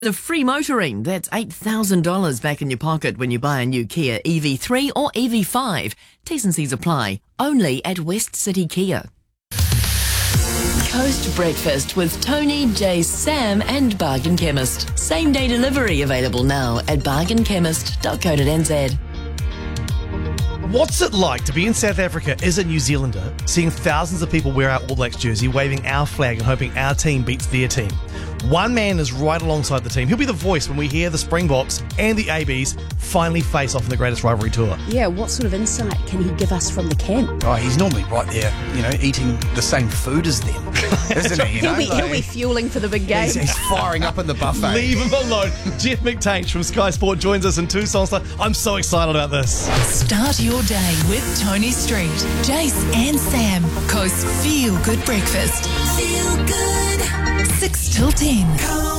The free motoring, that's $8,000 back in your pocket when you buy a new Kia EV3 or EV5. T's and C's apply, only at West City Kia. Coast Breakfast with Tony, Jay, Sam and Bargain Chemist. Same day delivery available now at bargainchemist.co.nz. What's it like to be in South Africa as a New Zealander, seeing thousands of people wear our All Blacks jersey, waving our flag and hoping our team beats their team? One man is right alongside the team. He'll be the voice when we hear the Springboks and the ABs finally face off in the greatest rivalry tour. Yeah, what sort of insight can he give us from the camp? Oh, he's normally right there, eating the same food as them, isn't he? He'll be fueling for the big game. He's firing up in the buffet. Leave him alone. Jeff McTainch from Sky Sport joins us in 2 songs. I'm so excited about this. Start your day with Tony Street, Jace and Sam. Coast Feel Good Breakfast. Feel good. 6 till 10.